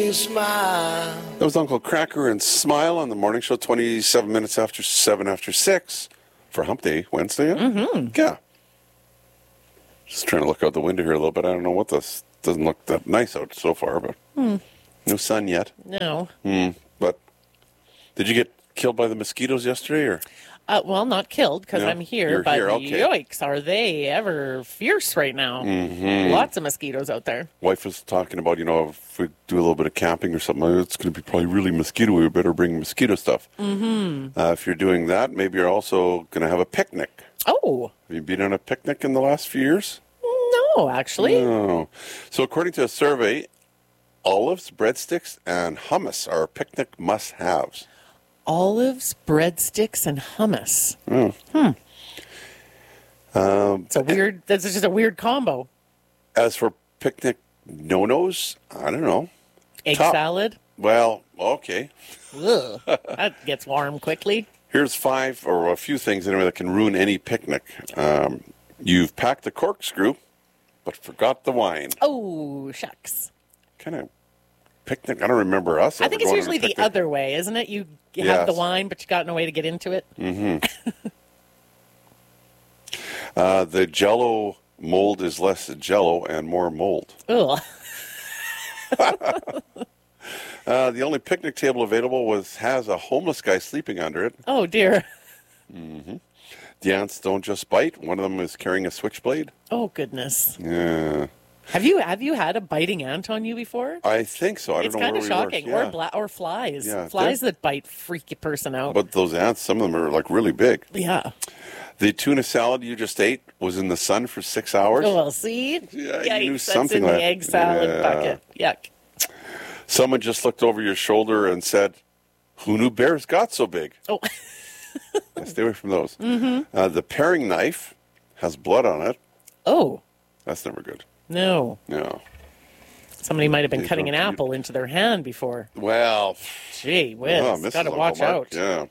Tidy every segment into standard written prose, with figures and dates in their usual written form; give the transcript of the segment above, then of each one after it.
me smile. That was Uncle Cracker and Smile on the morning show, 27 minutes after 7 after 6 for Hump Day Wednesday. Yeah. Just trying to look out the window here a little bit. I don't know what this doesn't look that nice out so far, but no sun yet. No. But did you get killed by the mosquitoes yesterday, or? Well, not killed because No, I'm here, you're but here, okay. yikes, are they ever fierce right now? Lots of mosquitoes out there. Wife was talking about, if we do a little bit of camping or something, it's going to be probably really mosquito-y. We better bring mosquito stuff. If you're doing that, maybe you're also going to have a picnic. Oh, Have you been on a picnic in the last few years? no, actually. No. So according to a survey, olives, breadsticks, and hummus are picnic must-haves. Olives, breadsticks, and hummus. It's a weird. That's just a weird combo. As for picnic no-nos, I don't know. Egg Top. salad. Well, okay. Ugh, that gets warm quickly. Here's 5 or a few things anyway that can ruin any picnic. You've packed the corkscrew, but forgot the wine. Oh, shucks. Kind of picnic. I don't remember us. I think ever it's going on a usually the picnic. other way, isn't it? You have Yes. the wine, but you got no way to get into it. The Jell-O mold is less Jell-O and more mold. Ugh. The only picnic table available has a homeless guy sleeping under it. Oh, dear. The ants don't just bite. One of them is carrying a switchblade. Oh, goodness. Yeah, Have you had a biting ant on you before? I think so. I It's don't know kind of where we were. shocking. Yeah. Or flies. Yeah, Flies that bite freak a person out. But those ants, some of them are like really big. Yeah. The tuna salad you just ate was in the sun for 6 hours. Oh, well, see? Yeah, Yikes, you knew that's something in the like- egg salad Yeah. bucket. Yuck. Someone just looked over your shoulder and said, "Who knew bears got so big?" Oh, Stay away from those. The paring knife has blood on it. oh, That's never good. no. No. Somebody might have been You cutting an don't- you- apple into their hand before. Well, Gee whiz. Mrs. Got to Uncle watch Mark, out. Yeah.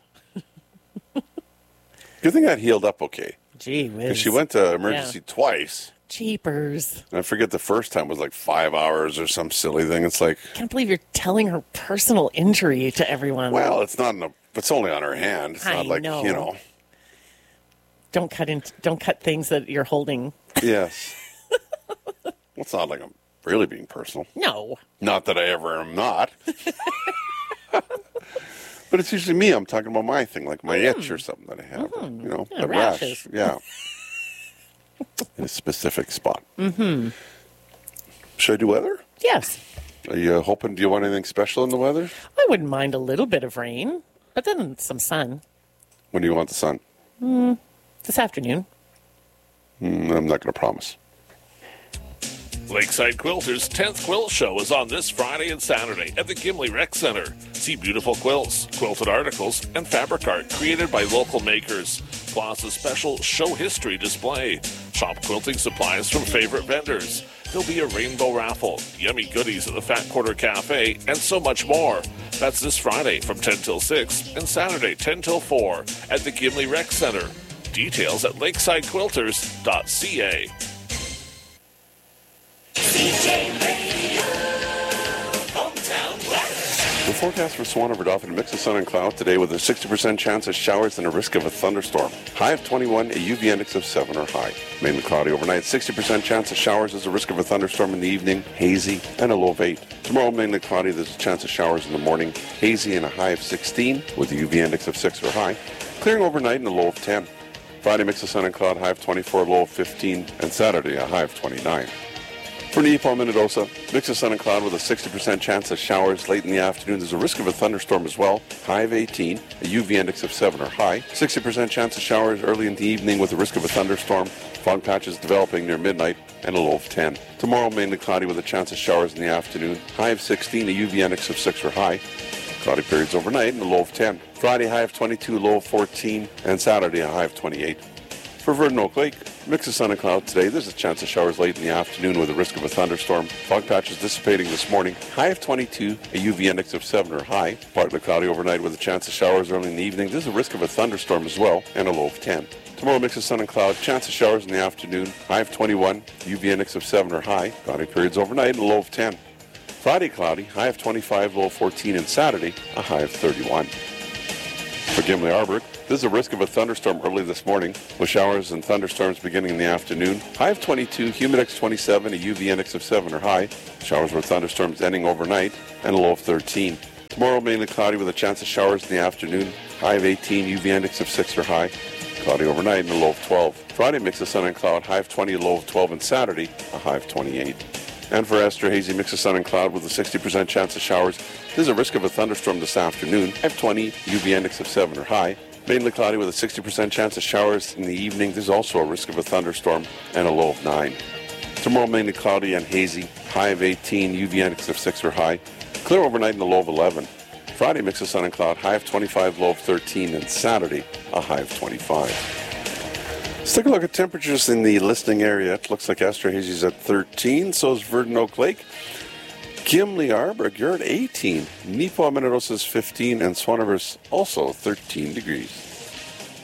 Good thing that healed up okay. Gee whiz. Because she went to emergency twice. Jeepers. And I forget the first time was like 5 hours or some silly thing. It's like, Can't believe you're telling her personal injury to everyone. well, it's only on her hand. It's I not like, know. Don't cut things that you're holding. Yes. Well, it's not like I'm really being personal. No. Not that I ever am not. But it's usually me. I'm talking about my thing, like my itch or something that I have. Yeah, the rashes. rash. Yeah. In a specific spot. Should I do weather? Yes. Are you hoping, do you want anything special in the weather? I wouldn't mind a little bit of rain, but then some sun When do you want the sun? this afternoon. I'm not going to promise. Lakeside Quilters' 10th Quilt Show is on this Friday and Saturday at the Gimli Rec Center. See beautiful quilts, quilted articles, and fabric art created by local makers, plus a special show history display. Shop quilting supplies from favorite vendors. There'll be a rainbow raffle, yummy goodies at the Fat Quarter Cafe, and so much more. That's this Friday from 10 till 6 and Saturday 10 till 4 at the Gimli Rec Center. Details at lakesidequilters.ca. The forecast for Swan River Dauphin, a mix of sun and cloud today with a 60% chance of showers and a risk of a thunderstorm. High of 21, a UV index of 7 or high. Mainly cloudy overnight, 60% chance of showers as a risk of a thunderstorm in the evening, hazy, and a low of 8. Tomorrow, mainly cloudy, there's a chance of showers in the morning, hazy and a high of 16 with a UV index of 6 or high. Clearing overnight and a low of 10. Friday, mix of sun and cloud, high of 24, low of 15, and Saturday, a high of 29. For Nepal, Minnedosa, mix of sun and cloud with a 60% chance of showers late in the afternoon. There's a risk of a thunderstorm as well. High of 18, a UV index of 7 or high. 60% chance of showers early in the evening with a risk of a thunderstorm. Fog patches developing near midnight and a low of 10. Tomorrow, mainly cloudy with a chance of showers in the afternoon. High of 16, a UV index of 6 or high. Cloudy periods overnight and a low of 10. Friday, high of 22, low of 14, and Saturday, a high of 28. For Verdon Oak Lake, mix of sun and cloud today. There's a chance of showers late in the afternoon with a risk of a thunderstorm. Fog patches dissipating this morning. High of 22, a UV index of 7 or high. Partly cloudy overnight with a chance of showers early in the evening. There's a risk of a thunderstorm as well, and a low of 10. Tomorrow, mix of sun and cloud. Chance of showers in the afternoon. High of 21, UV index of 7 or high. Cloudy periods overnight, and a low of 10. Friday, cloudy, high of 25, low of 14, and Saturday, a high of 31. For Gimli Arborg, there's a risk of a thunderstorm early this morning, with showers and thunderstorms beginning in the afternoon. High of 22, humidex 27, a UV index of 7 or high. Showers with thunderstorms ending overnight, and a low of 13. Tomorrow, mainly cloudy with a chance of showers in the afternoon. High of 18, UV index of 6 or high. Cloudy overnight and a low of 12. Friday, mix of sun and cloud, high of 20, low of 12, and Saturday, a high of 28. And for Esterhazy, mix of sun and cloud with a 60% chance of showers. There's a risk of a thunderstorm this afternoon. High of 20, UV index of 7 or high. Mainly cloudy with a 60% chance of showers in the evening. There's also a risk of a thunderstorm and a low of 9. Tomorrow, mainly cloudy and hazy. High of 18, UV index of 6 or high. Clear overnight and a low of 11. Friday, mix of sun and cloud. High of 25, low of 13. And Saturday, a high of 25. Let's take a look at temperatures in the listening area. It looks like Esterhazy's at 13, so is Verdon Oak Lake. Gimli Arborg, you're at 18. Neepawa Minnedosa is 15, and Swan River's also 13 degrees.